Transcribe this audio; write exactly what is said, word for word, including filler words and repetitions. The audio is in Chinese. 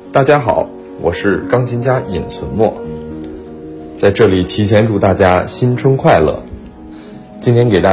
大家好，我是钢琴家尹存墨，在这里提前祝大家新春快乐。今天给大家